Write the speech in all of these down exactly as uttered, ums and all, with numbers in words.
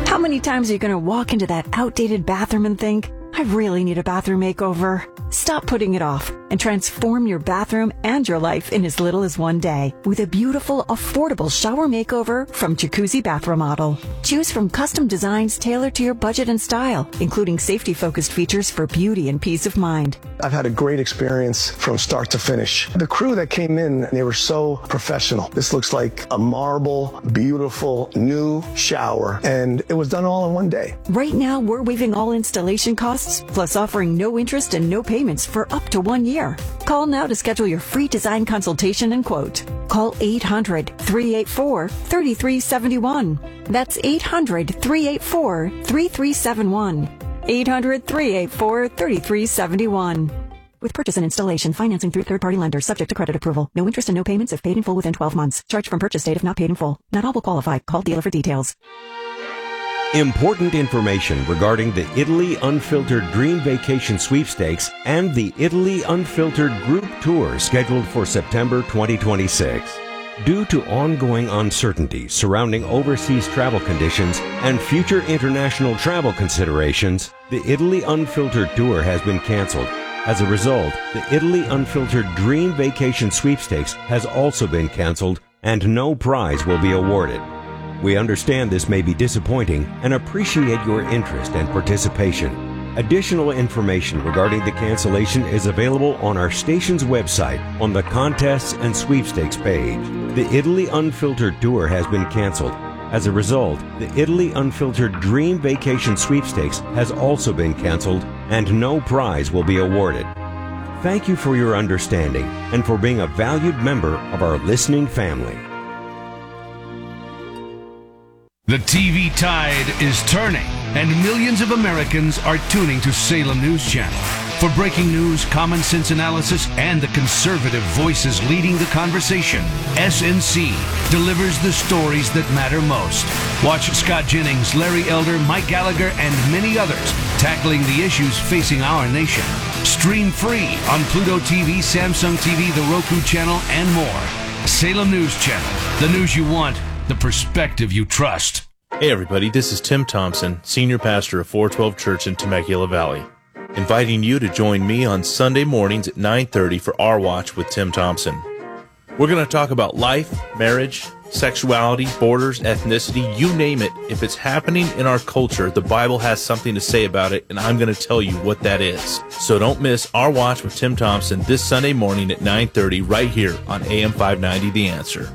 How many times are you going to walk into that outdated bathroom and think, I really need a bathroom makeover? Stop putting it off and transform your bathroom and your life in as little as one day with a beautiful, affordable shower makeover from Jacuzzi Bath Remodel. Choose from custom designs tailored to your budget and style, including safety-focused features for beauty and peace of mind. I've had a great experience from start to finish. The crew that came in, they were so professional. This looks like a marble, beautiful, new shower, and it was done all in one day. Right now, we're waiving all installation costs, plus offering no interest and no payments for up to one year. Call now to schedule your free design consultation and quote. Call eight hundred, three eight four, three three seven one. That's eight hundred, three eight four, three three seven one. eight hundred, three eight four, three three seven one. With purchase and installation, financing through third-party lenders, subject to credit approval. No interest and no payments if paid in full within twelve months. Charge from purchase date if not paid in full. Not all will qualify. Call dealer for details. Important information regarding the Italy Unfiltered Dream Vacation Sweepstakes and the Italy Unfiltered Group Tour scheduled for September twenty twenty-six. Due to ongoing uncertainty surrounding overseas travel conditions and future international travel considerations, the Italy Unfiltered Tour has been canceled. As a result, the Italy Unfiltered Dream Vacation Sweepstakes has also been canceled and no prize will be awarded. We understand this may be disappointing and appreciate your interest and participation. Additional information regarding the cancellation is available on our station's website on the Contests and Sweepstakes page. The Italy Unfiltered Tour has been canceled. As a result, the Italy Unfiltered Dream Vacation Sweepstakes has also been canceled and no prize will be awarded. Thank you for your understanding and for being a valued member of our listening family. The T V tide is turning, and millions of Americans are tuning to Salem News Channel. For breaking news, common sense analysis, and the conservative voices leading the conversation, S N C delivers the stories that matter most. Watch Scott Jennings, Larry Elder, Mike Gallagher, and many others tackling the issues facing our nation. Stream free on Pluto T V, Samsung T V, the Roku channel, and more. Salem News Channel, the news you want, the perspective you trust. Hey everybody, this is Tim Thompson, Senior Pastor of four twelve Church in Temecula Valley, inviting you to join me on Sunday mornings at nine thirty for Our Watch with Tim Thompson. We're going to talk about life, marriage, sexuality, borders, ethnicity, you name it. If it's happening in our culture, the Bible has something to say about it, and I'm going to tell you what that is. So don't miss Our Watch with Tim Thompson this Sunday morning at nine thirty right here on A M five ninety The Answer.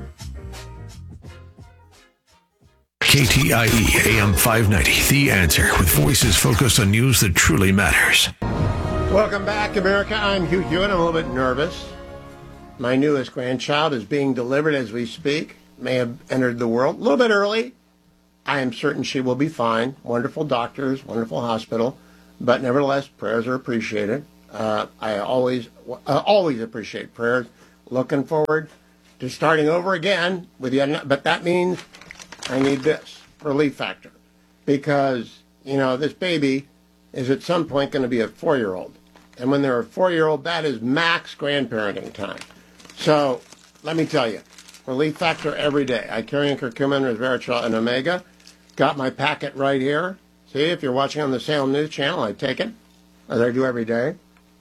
K T I E A M five ninety, The Answer, with voices focused on news that truly matters. Welcome back, America. I'm Hugh Hewitt. I'm a little bit nervous. My newest grandchild is being delivered as we speak. May have entered the world a little bit early. I am certain she will be fine. Wonderful doctors, wonderful hospital. But nevertheless, prayers are appreciated. Uh, I always, uh, always appreciate prayers. Looking forward to starting over again with you. But that means I need this, Relief Factor, because, you know, this baby is at some point going to be a four-year-old. And when they're a four-year-old, that is max grandparenting time. So let me tell you, Relief Factor every day. I carry in curcumin, resveratrol, and omega. Got my packet right here. See, if you're watching on the Salem News Channel, I take it, as I do every day.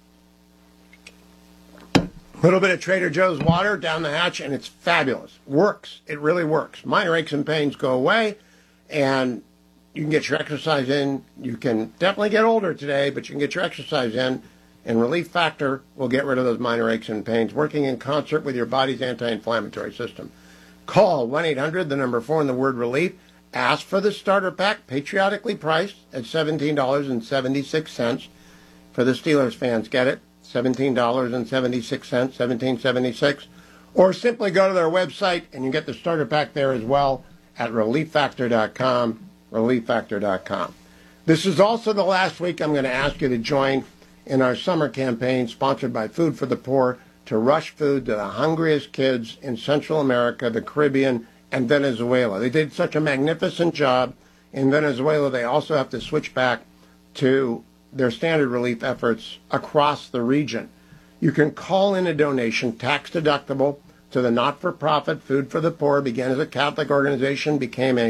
A little bit of Trader Joe's water down the hatch, and it's fabulous. Works. It really works. Minor aches and pains go away, and you can get your exercise in. You can definitely get older today, but you can get your exercise in, and Relief Factor will get rid of those minor aches and pains, working in concert with your body's anti-inflammatory system. Call one eight hundred, the number four, and the word relief. Ask for the starter pack, patriotically priced at seventeen dollars and seventy-six cents. For the Steelers fans, get it? seventeen dollars and seventy-six cents, seventeen seventy-six, or simply go to their website and you get the starter pack there as well at relief factor dot com, relief factor dot com. This is also the last week I'm going to ask you to join in our summer campaign sponsored by Food for the Poor to rush food to the hungriest kids in Central America, the Caribbean, and Venezuela. They did such a magnificent job in Venezuela. They also have to switch back to their standard relief efforts across the region. You can call in a donation, tax deductible, to the not-for-profit Food for the Poor. Began as a Catholic organization, became a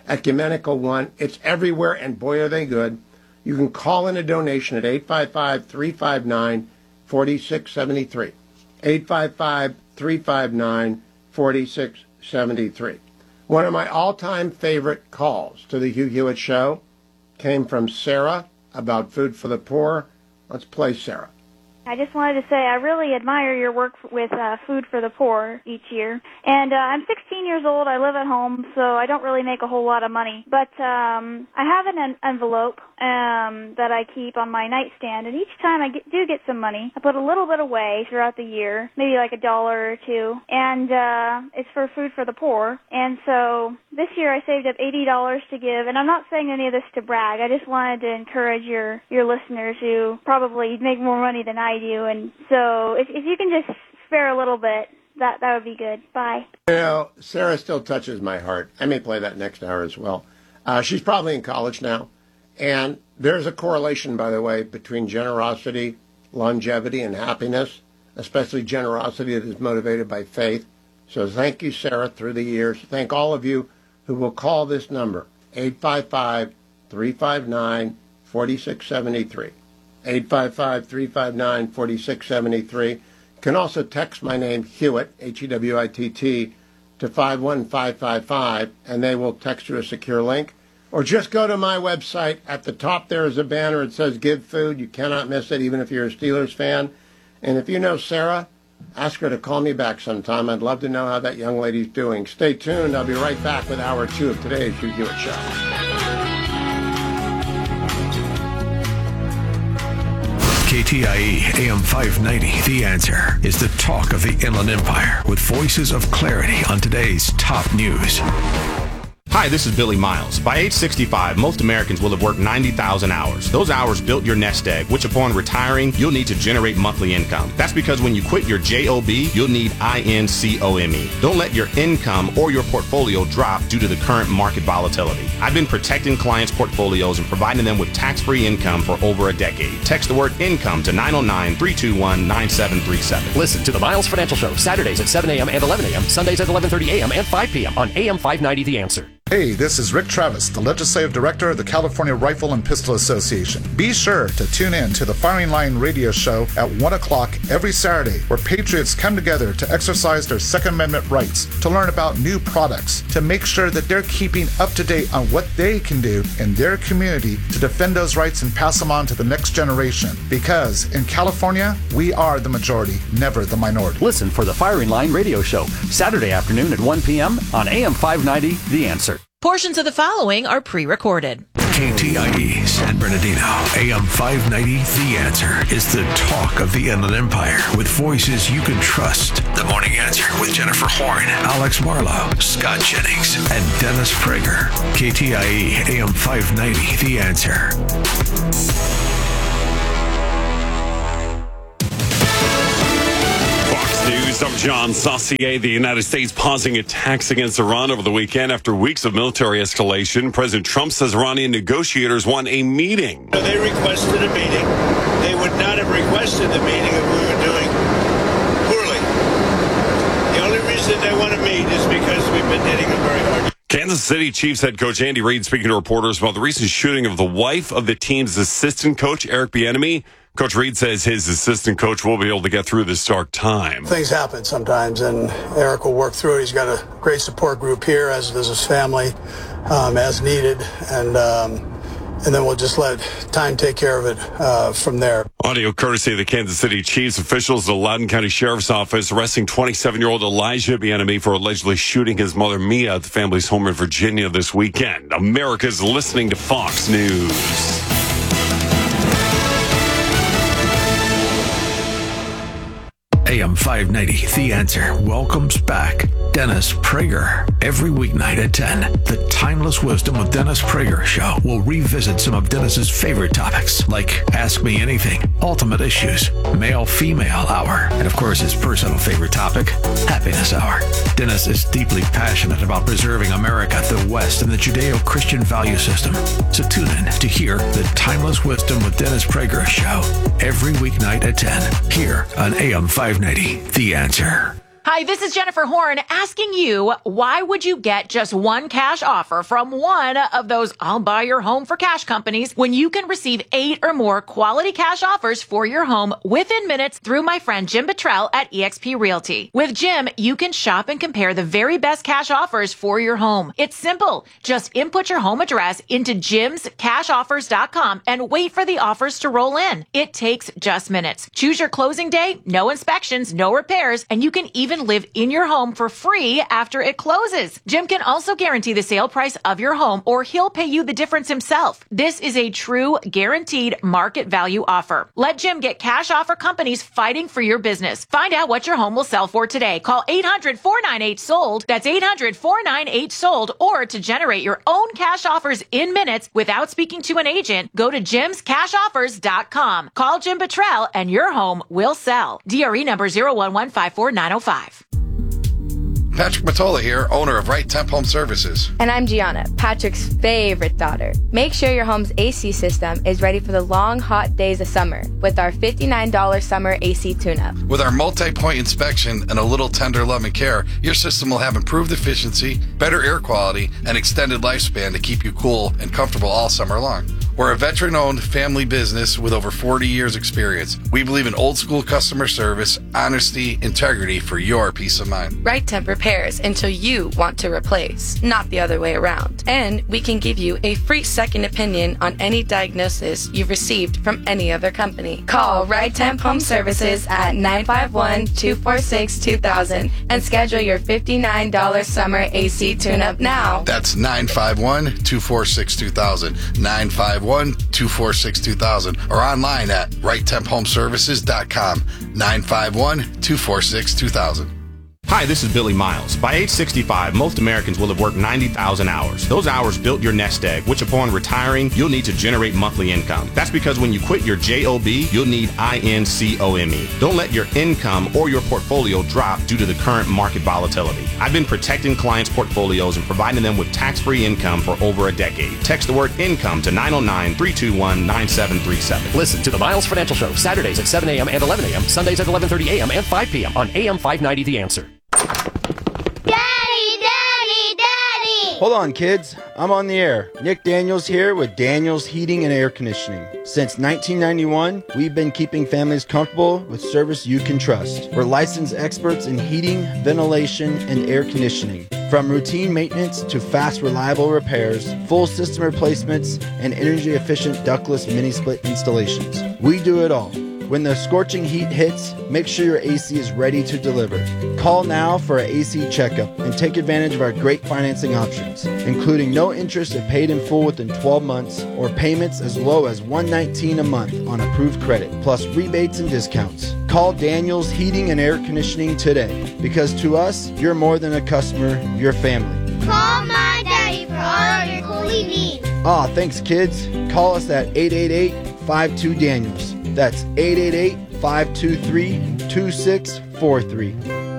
Ecumenical One. It's everywhere, and boy, are they good. You can call in a donation at eight five five, three five nine, four six seven three. eight five five, three five nine, four six seven three. One of my all-time favorite calls to the Hugh Hewitt Show came from Sarah about food for the poor. Let's play Sarah. I just wanted to say I really admire your work with uh, Food for the Poor each year. And uh, I'm sixteen years old. I live at home, so I don't really make a whole lot of money. But um, I have an en- envelope um, that I keep on my nightstand, and each time I get, do get some money, I put a little bit away throughout the year, maybe like a dollar or two, and uh, it's for Food for the Poor. And so this year I saved up eighty dollars to give, and I'm not saying any of this to brag. I just wanted to encourage your, your listeners who probably make more money than I do, and so if, if you can just spare a little bit, that that would be good. Bye. You know, Sarah still touches my heart. I may play that next hour as well. Uh, she's probably in college now, and there's a correlation, by the way, between generosity, longevity, and happiness, especially generosity that is motivated by faith. So thank you, Sarah, through the years. Thank all of you who will call this number, eight five five, three five nine, four six seven three. eight five five, three five nine, four six seven three. You can also text my name, Hewitt, H E W I T T, to five one five five five, and they will text you a secure link. Or just go to my website. At the top there is a banner. It says Give Food. You cannot miss it, even if you're a Steelers fan. And if you know Sarah, ask her to call me back sometime. I'd love to know how that young lady's doing. Stay tuned. I'll be right back with hour two of today's Hugh Hewitt Show. K T I E A M five ninety, The Answer, is the talk of the Inland Empire with voices of clarity on today's top news. Hi, this is Billy Miles. By age sixty-five, most Americans will have worked ninety thousand hours. Those hours built your nest egg, which upon retiring, you'll need to generate monthly income. That's because when you quit your job, you'll need income. Don't let your income or your portfolio drop due to the current market volatility. I've been protecting clients' portfolios and providing them with tax-free income for over a decade. Text the word income to nine oh nine, three two one, nine seven three seven. Listen to the Miles Financial Show, Saturdays at seven a.m. and eleven a.m., Sundays at eleven thirty a.m. and five p.m. on A M five ninety The Answer. Hey, this is Rick Travis, the Legislative Director of the California Rifle and Pistol Association. Be sure to tune in to the Firing Line radio show at one o'clock every Saturday, where patriots come together to exercise their Second Amendment rights, to learn about new products, to make sure that they're keeping up to date on what they can do in their community to defend those rights and pass them on to the next generation. Because in California, we are the majority, never the minority. Listen for the Firing Line radio show, Saturday afternoon at one p.m. on A M five ninety The Answer. Portions of the following are pre-recorded. K T I E San Bernardino, A M five ninety The Answer, is the talk of the Inland Empire with voices you can trust. The Morning Answer with Jennifer Horn, Alex Marlowe, Scott Jennings, and Dennis Prager. K T I E A M five ninety The Answer. News. I'm John Saucier. The United States pausing attacks against Iran over the weekend after weeks of military escalation. President Trump says Iranian negotiators want a meeting. They requested a meeting. They would not have requested the meeting if we were doing poorly. The only reason they want to meet is because we've been hitting them very hard. Kansas City Chiefs head coach Andy Reid speaking to reporters about the recent shooting of the wife of the team's assistant coach, Eric Bieniemy. Coach Reid says his assistant coach will be able to get through this dark time. Things happen sometimes, and Eric will work through it. He's got a great support group here, as does his family, um, as needed, and um, and then we'll just let time take care of it uh, from there. Audio courtesy of the Kansas City Chiefs. Officials at the Loudoun County Sheriff's Office arresting twenty-seven-year-old Elijah Bieniemy for allegedly shooting his mother Mia at the family's home in Virginia this weekend. America's listening to Fox News. A M five ninety The Answer welcomes back Dennis Prager. Every weeknight at ten, the Timeless Wisdom with Dennis Prager show will revisit some of Dennis's favorite topics, like Ask Me Anything, Ultimate Issues, Male-Female Hour, and of course his personal favorite topic, Happiness Hour. Dennis is deeply passionate about preserving America, the West, and the Judeo-Christian value system. So tune in to hear the Timeless Wisdom with Dennis Prager show every weeknight at ten, here on A M five ninety The Answer. Hi, this is Jennifer Horn asking you, why would you get just one cash offer from one of those I'll buy your home for cash companies when you can receive eight or more quality cash offers for your home within minutes through my friend Jim Buttrell at eXp Realty? With Jim, you can shop and compare the very best cash offers for your home. It's simple. Just input your home address into jims cash offers dot com and wait for the offers to roll in. It takes just minutes. Choose your closing day, no inspections, no repairs, and you can even live in your home for free after it closes. Jim can also guarantee the sale price of your home, or he'll pay you the difference himself. This is a true guaranteed market value offer. Let Jim get cash offer companies fighting for your business. Find out what your home will sell for today. Call eight hundred, four nine eight, sold. That's eight hundred, four nine eight, sold. Or to generate your own cash offers in minutes without speaking to an agent, go to jims cash offers dot com. Call Jim Buttrell and your home will sell. D R E number zero one one five four nine zero five. Patrick Matola here, owner of Right Temp Home Services. And I'm Gianna, Patrick's favorite daughter. Make sure your home's A C system is ready for the long, hot days of summer with our fifty-nine dollars summer A C tune-up. With our multi-point inspection and a little tender love and care, your system will have improved efficiency, better air quality, and extended lifespan to keep you cool and comfortable all summer long. We're a veteran-owned family business with over forty years experience. We believe in old-school customer service, honesty, integrity for your peace of mind. Right Temp repairs until you want to replace, not the other way around. And we can give you a free second opinion on any diagnosis you've received from any other company. Call Right Temp Home Services at nine five one, two four six, two thousand and schedule your fifty-nine dollars summer A C tune-up now. That's nine five one, two four six, two thousand, nine five one, two four six, two thousand, or online at right temp home services dot com, nine five one, two four six, two thousand. Hi, this is Billy Miles. By age sixty-five, most Americans will have worked ninety thousand hours. Those hours built your nest egg, which upon retiring, you'll need to generate monthly income. That's because when you quit your job, you'll need income. Don't let your income or your portfolio drop due to the current market volatility. I've been protecting clients' portfolios and providing them with tax-free income for over a decade. Text the word income to nine oh nine, three two one, nine seven three seven. Listen to the Miles Financial Show, Saturdays at seven a.m. and eleven a.m., Sundays at eleven thirty a.m. and five p.m. on A M five ninety The Answer. Daddy, Daddy, Daddy! Hold on, kids. I'm on the air. Nick Daniels here with Daniels Heating and Air Conditioning. Since nineteen ninety-one, we've been keeping families comfortable with service you can trust. We're licensed experts in heating, ventilation, and air conditioning. From routine maintenance to fast, reliable repairs, full system replacements, and energy-efficient ductless mini-split installations. We do it all. When the scorching heat hits, make sure your A C is ready to deliver. Call now for an A C checkup and take advantage of our great financing options, including no interest if paid in full within twelve months or payments as low as one hundred nineteen dollars a month on approved credit, plus rebates and discounts. Call Daniels Heating and Air Conditioning today, because to us, you're more than a customer, you're family. Call my daddy for all of your cooling needs. Aw, thanks kids. Call us at eight eight eight, five two, Daniels. That's eight eight eight, five two three, two six four three.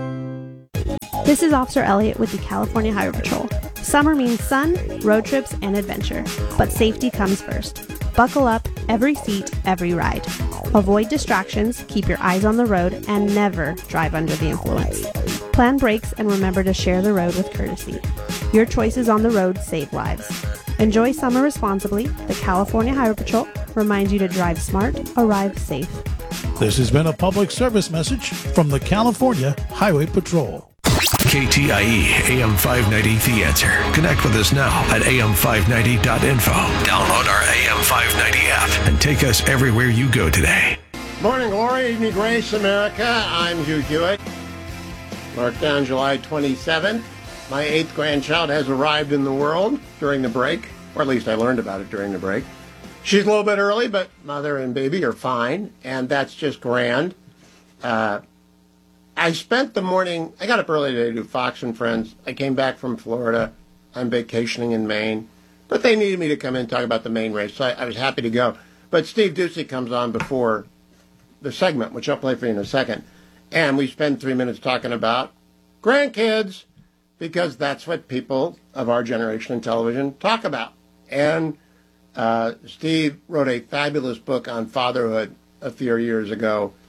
This is Officer Elliott with the California Highway Patrol. Summer means sun, road trips, and adventure, but safety comes first. Buckle up, every seat, every ride. Avoid distractions, keep your eyes on the road, and never drive under the influence. Plan brakes and remember to share the road with courtesy. Your choices on the road save lives. Enjoy summer responsibly. The California Highway Patrol reminds you to drive smart, arrive safe. This has been a public service message from the California Highway Patrol. K T I E A M five ninety The Answer. Connect with us now at A M five ninety dot info. Download our A M five ninety app and take us everywhere you go today. Morning glory, evening grace, America. I'm Hugh Hewitt. Mark down July twenty-seventh. My eighth grandchild has arrived in the world during the break, or at least I learned about it during the break. She's a little bit early, but mother and baby are fine, and that's just grand. Uh, I spent the morning, I got up early today to do Fox and Friends. I came back from Florida. I'm vacationing in Maine. But they needed me to come in and talk about the Maine race, so I, I was happy to go. But Steve Ducey comes on before the segment, which I'll play for you in a second. And we spend three minutes talking about grandkids, because that's what people of our generation in television talk about. And uh, Steve wrote a fabulous book on fatherhood a few years ago.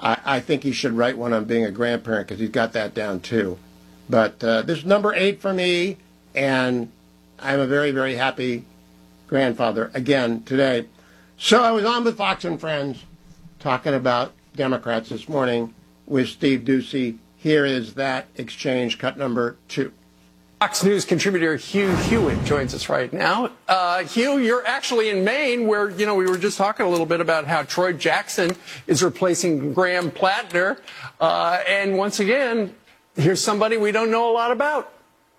I, I think he should write one on being a grandparent because he's got that down too. But uh, this is number eight for me, and I'm a very, very happy grandfather again today. So I was on with Fox and Friends talking about Democrats this morning with Steve Doocy. Here is that exchange, cut number two. Fox News contributor Hugh Hewitt joins us right now. Uh, Hugh, you're actually in Maine, where, you know, we were just talking a little bit about how Troy Jackson is replacing Graham Plattner. Uh, and once again, here's somebody we don't know a lot about.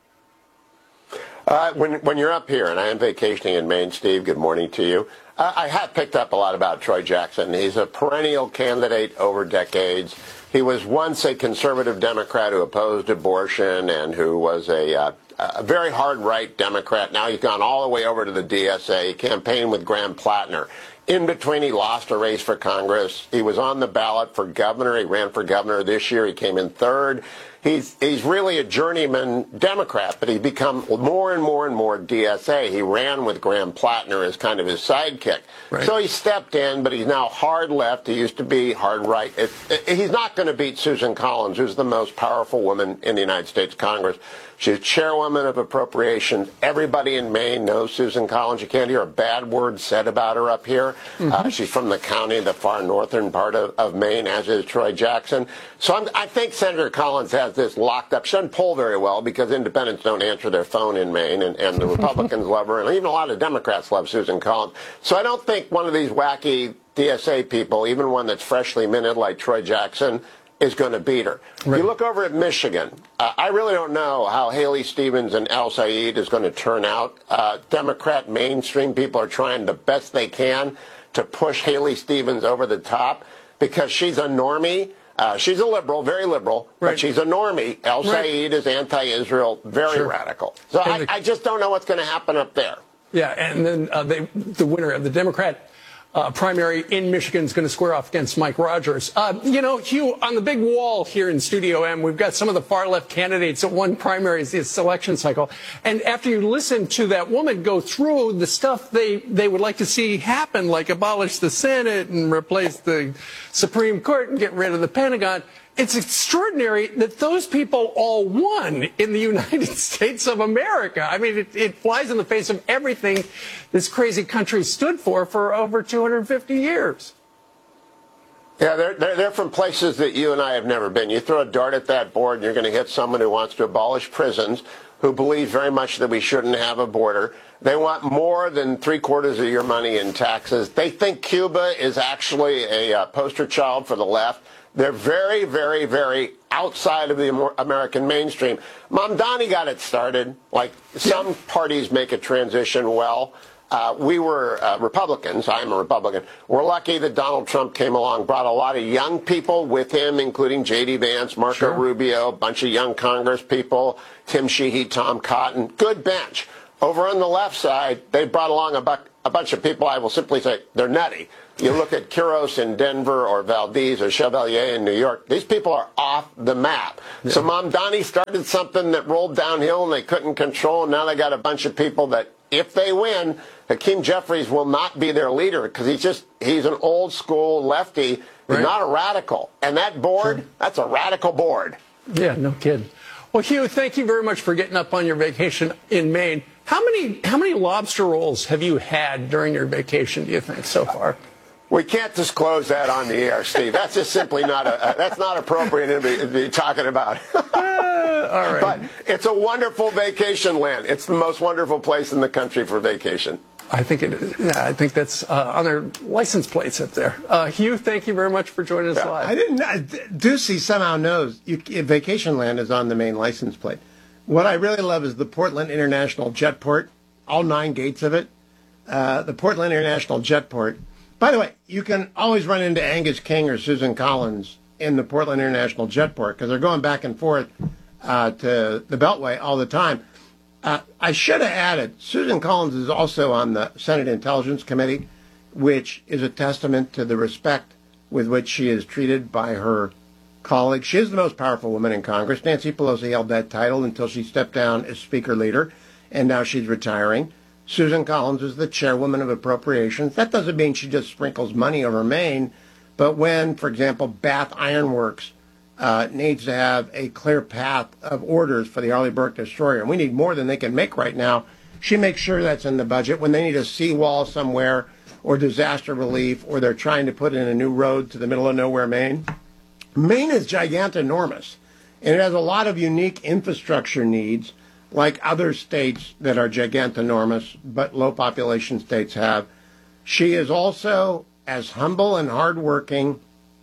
Uh, when, when you're up here, and I am vacationing in Maine, Steve, good morning to you. Uh, I have picked up a lot about Troy Jackson. He's a perennial candidate over decades. He was once a conservative Democrat who opposed abortion and who was a, uh, a very hard right Democrat. Now he's gone all the way over to the D S A. He campaigned with Graham Plattner. In between, he lost a race for Congress. He was on the ballot for governor. He ran for governor this year. He came in third. He's he's really a journeyman Democrat, but he's become more and more and more D S A. He ran with Graham Plattner as kind of his sidekick. Right. So he stepped in, but he's now hard left. He used to be hard right. It, it, he's not going to beat Susan Collins, who's the most powerful woman in the United States Congress. She's chairwoman of Appropriations. Everybody in Maine knows Susan Collins. You can't hear a bad word said about her up here. Mm-hmm. Uh, she's from the county, the far northern part of, of Maine, as is Troy Jackson. So I'm, I think Senator Collins has this locked up. She doesn't poll very well because independents don't answer their phone in Maine, and, and the Republicans love her, and even a lot of Democrats love Susan Collins. So I don't think one of these wacky D S A people, even one that's freshly minted like Troy Jackson, is going to beat her. Right. You look over at Michigan. Uh, I really don't know how Haley Stevens and El Sayed is going to turn out. Uh, Democrat mainstream people are trying the best they can to push Haley Stevens over the top because she's a normie. Uh, she's a liberal, very liberal, right. But she's a normie. El right. Sayed is anti-Israel, very sure. radical. So I, the, I just don't know what's going to happen up there. Yeah, and then uh, they, the winner of the Democrat Uh, primary in Michigan is going to square off against Mike Rogers. Uh, you know, Hugh, on the big wall here in Studio M, we've got some of the far left candidates that won primaries this election cycle. And after you listen to that woman go through the stuff they, they would like to see happen, like abolish the Senate and replace the Supreme Court and get rid of the Pentagon, it's extraordinary that those people all won in the United States of America. I mean, it, it flies in the face of everything this crazy country stood for for over two hundred fifty years. Yeah, they're, they're, they're from places that you and I have never been. You throw a dart at that board and you're going to hit someone who wants to abolish prisons, who believes very much that we shouldn't have a border. They want more than three quarters of your money in taxes. They think Cuba is actually a uh, poster child for the left. They're very, very, very outside of the American mainstream. Mamdani got it started. Like some parties make a transition well. Uh, we were uh, Republicans. I'm a Republican. We're lucky that Donald Trump came along, brought a lot of young people with him, including J D Vance, Marco sure. Rubio, a bunch of young Congress people, Tim Sheehy, Tom Cotton. Good bench. Over on the left side, they brought along a, bu- a bunch of people I will simply say they're nutty. You look at Quiros in Denver or Valdez or Chevalier in New York. These people are off the map. Yeah. So Mamdani started something that rolled downhill and they couldn't control. And now they got a bunch of people that, if they win, Hakeem Jeffries will not be their leader because he's just, he's an old school lefty. He's right. not a radical. And that board, sure. that's a radical board. Yeah, no kidding. Well, Hugh, thank you very much for getting up on your vacation in Maine. How many, how many lobster rolls have you had during your vacation, do you think, so far? We can't disclose that on the air, Steve. That's just simply not a, uh, that's not appropriate to be, to be talking about. uh, all right. But it's a wonderful vacation land. It's the most wonderful place in the country for vacation. I think it is. Yeah, I think that's uh, on their license plates up there. Uh, Hugh, thank you very much for joining us yeah, live. I didn't. Uh, Doocy somehow knows you, vacation land is on the main license plate. What I really love is the Portland International Jetport, all nine gates of it. Uh, the Portland International Jetport. By the way, you can always run into Angus King or Susan Collins in the Portland International Jetport because they're going back and forth uh, to the Beltway all the time. Uh, I should have added, Susan Collins is also on the Senate Intelligence Committee, which is a testament to the respect with which she is treated by her colleagues. She is the most powerful woman in Congress. Nancy Pelosi held that title until she stepped down as Speaker Leader, and now she's retiring. Susan Collins is the chairwoman of Appropriations. That doesn't mean she just sprinkles money over Maine, But when, for example, Bath Iron Works uh, needs to have a clear path of orders for the Arleigh Burke destroyer, and we need more than they can make right now, she makes sure that's in the budget. When they need a seawall somewhere or disaster relief, or they're trying to put in a new road to the middle of nowhere, Maine. Maine is gigantinormous, and it has a lot of unique infrastructure needs, like other states that are gigantinormous, but low population states have. She is also as humble and hardworking.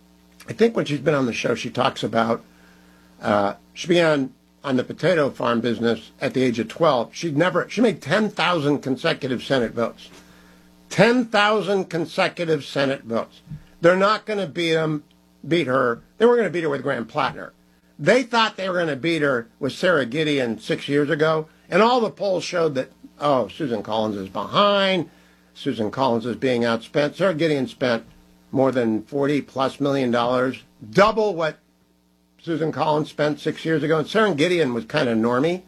I think when she's been on the show, she talks about uh, she began on the potato farm business at the age of twelve. She'd never, she made ten thousand consecutive Senate votes. ten thousand consecutive Senate votes. They're not going to beat them, beat her. They were going to beat her with Graham Plattner. They thought they were going to beat her with Sarah Gideon six years ago, and all the polls showed that, oh, Susan Collins is behind. Susan Collins is being outspent. Sarah Gideon spent more than forty plus million dollars, double what Susan Collins spent six years ago. And Sarah Gideon was kind of normie,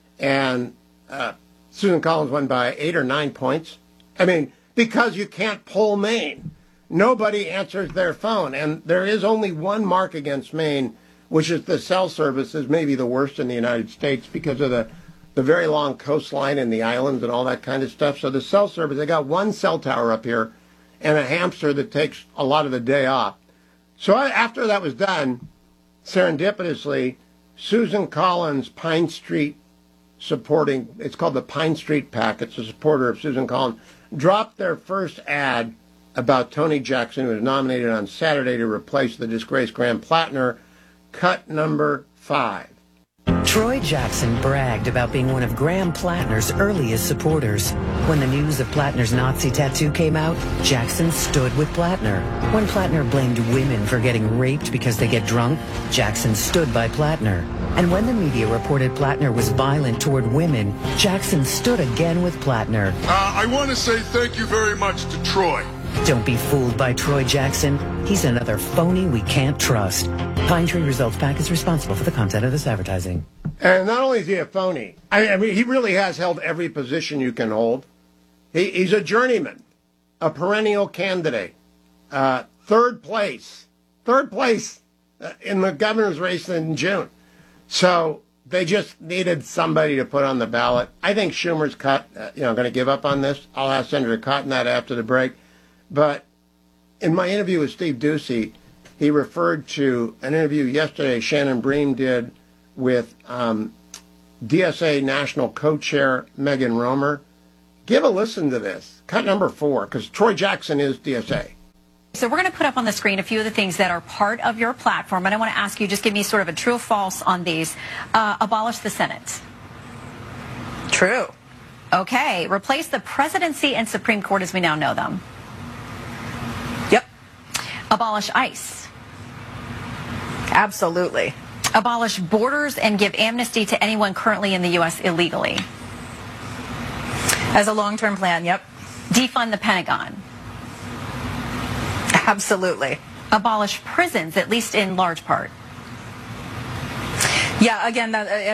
and uh, Susan Collins won by eight or nine points. I mean, because you can't poll Maine. Nobody answers their phone, and there is only one mark against Maine, which is the cell service is maybe the worst in the United States because of the the very long coastline and the islands and all that kind of stuff. So the cell service, they got one cell tower up here and a hamster that takes a lot of the day off. So I, after that was done, serendipitously, Susan Collins, Pine Street supporting, it's called the Pine Street PAC, it's a supporter of Susan Collins, dropped their first ad about Tony Jackson, who was nominated on Saturday to replace the disgraced Graham Plattner, cut number five. Troy Jackson bragged about being one of Graham Plattner's earliest supporters. When the news of Plattner's Nazi tattoo came out, Jackson stood with Plattner. When Plattner blamed women for getting raped because they get drunk, Jackson stood by Plattner. And when the media reported Plattner was violent toward women, Jackson stood again with Plattner. Uh, I want to say thank you very much to Troy. Don't be fooled by Troy Jackson. He's another phony we can't trust. Pine Tree Results PAC is responsible for the content of this advertising. And not only is he a phony, I, I mean, he really has held every position you can hold. He, he's a journeyman, a perennial candidate, uh, third place, third place uh, in the governor's race in June. So they just needed somebody to put on the ballot. I think Schumer's cut, uh, you know, going to give up on this. I'll ask Senator Cotton that after the break. But in my interview with Steve Ducey, he referred to an interview yesterday Shannon Bream did with um, D S A National Co-Chair Megan Romer. Give a listen to this. Cut number four, because Troy Jackson is D S A. So we're going to put up on the screen a few of the things that are part of your platform, and I want to ask you, just give me sort of a true or false on these. Uh, abolish the Senate. True. Okay. Replace the presidency and Supreme Court as we now know them. Yep. Abolish ICE. Absolutely. Abolish borders and give amnesty to anyone currently in the U S illegally. As a long-term plan, yep. Defund the Pentagon. Absolutely. Abolish prisons, at least in large part. Yeah, again, that,